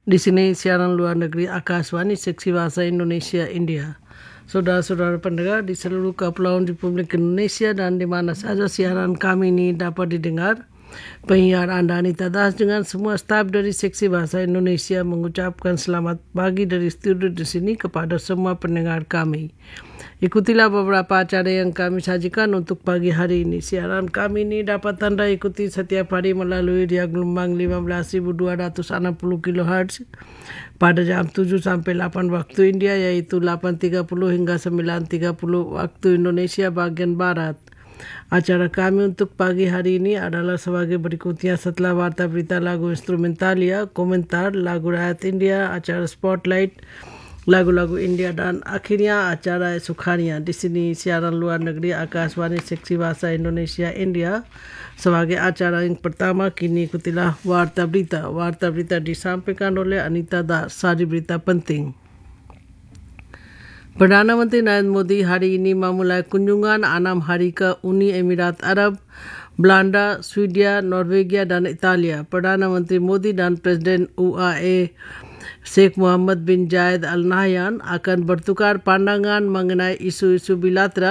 Di sini siaran luar negeri Akashvani Seksi Bahasa Indonesia India. Saudara-saudara pendengar di seluruh kepulauan Republik Indonesia dan di mana saja siaran kami ini dapat didengar, penyiar Anda Anita Das dengan semua staf dari Seksi Bahasa Indonesia mengucapkan selamat pagi dari studio di sini kepada semua pendengar kami. Ikutilah beberapa acara yang kami sajikan untuk pagi hari ini. Siaran kami ini dapat Anda ikuti setiap hari melalui dia gelombang 15.260 kHz pada jam 7 sampai 8 waktu India, yaitu 8.30 hingga 9.30 waktu Indonesia bagian Barat. Acara kami untuk pagi hari ini adalah sebagai berikutnya: setelah warta berita, lagu instrumentalia, komentar, lagu rakyat India, acara spotlight, lagu-lagu India, dan akhirnya acara esok harinya. Di sini siaran luar negeri Akashvani Seksi Bahasa Indonesia India. Sebagai acara yang pertama, kini ikutilah warta berita. Warta berita disampaikan oleh Anita Das. Sari berita penting. Perdana Menteri Narendra Modi hari ini memulai kunjungan 6 hari ke Uni Emirat Arab, Belanda, Swedia, Norwegia, dan Italia. Perdana Menteri Modi dan Presiden UAE Sheikh Mohammed bin Zayed Al Nahyan akan bertukar pandangan mengenai isu-isu bilateral